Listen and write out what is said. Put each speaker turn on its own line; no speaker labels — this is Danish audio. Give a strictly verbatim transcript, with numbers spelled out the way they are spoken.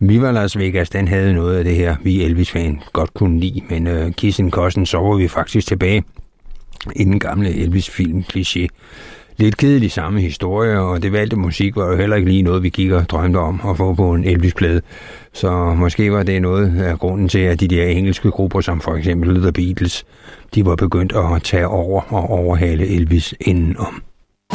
Viva Las Vegas, den havde noget af det her, vi Elvis-fan godt kunne lide, men uh, Kissing Cousin, så var vi faktisk tilbage i den gamle Elvis-film-kliché. Lidt kedelig samme historie, og det valgte musik var jo heller ikke lige noget, vi gik og drømte om at få på en Elvis-plade. Så måske var det noget af grunden til, at de der engelske grupper, som for eksempel The Beatles, de var begyndt at tage over og overhale Elvis indenom.